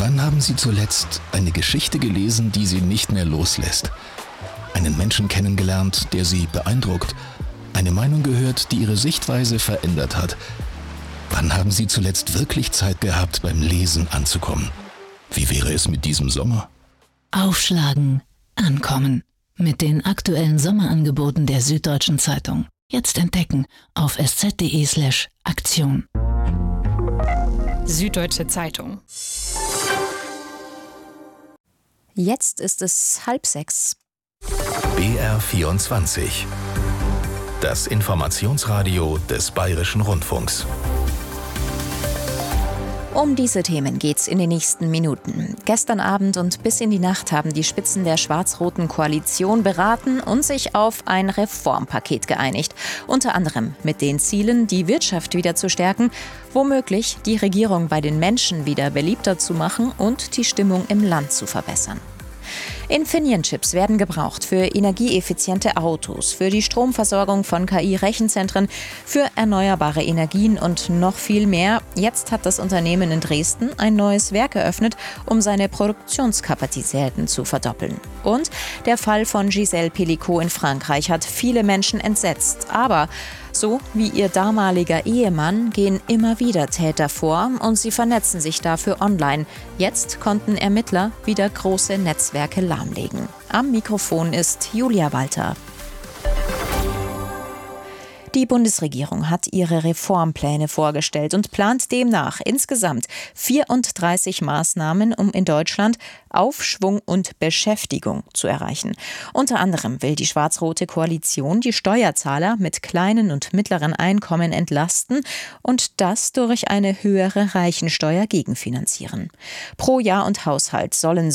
Wann haben Sie zuletzt eine Geschichte gelesen, die Sie nicht mehr loslässt? Einen Menschen kennengelernt, der Sie beeindruckt? Eine Meinung gehört, die Ihre Sichtweise verändert hat? Wann haben Sie zuletzt wirklich Zeit gehabt, beim Lesen anzukommen? Wie wäre es mit diesem Sommer? Aufschlagen, ankommen. Mit den aktuellen Sommerangeboten der Süddeutschen Zeitung. Jetzt entdecken auf sz.de/Aktion. Süddeutsche Zeitung. Jetzt ist es 5:30. BR24. Das Informationsradio des Bayerischen Rundfunks. Um diese Themen geht's in den nächsten Minuten. Gestern Abend und bis in die Nacht haben die Spitzen der schwarz-roten Koalition beraten und sich auf ein Reformpaket geeinigt. Unter anderem mit den Zielen, die Wirtschaft wieder zu stärken, womöglich die Regierung bei den Menschen wieder beliebter zu machen und die Stimmung im Land zu verbessern. Infineon-Chips werden gebraucht für energieeffiziente Autos, für die Stromversorgung von KI-Rechenzentren, für erneuerbare Energien und noch viel mehr. Jetzt hat das Unternehmen in Dresden ein neues Werk eröffnet, um seine Produktionskapazitäten zu verdoppeln. Und der Fall von Gisèle Pelicot in Frankreich hat viele Menschen entsetzt. Aber so wie ihr damaliger Ehemann gehen immer wieder Täter vor und sie vernetzen sich dafür online. Jetzt konnten Ermittler wieder große Netzwerke lahmlegen. Am Mikrofon ist Julia Walter. Die Bundesregierung hat ihre Reformpläne vorgestellt und plant demnach insgesamt 34 Maßnahmen, um in Deutschland Aufschwung und Beschäftigung zu erreichen. Unter anderem will die schwarz-rote Koalition die Steuerzahler mit kleinen und mittleren Einkommen entlasten und das durch eine höhere Reichensteuer gegenfinanzieren. Pro Jahr und Haushalt sollen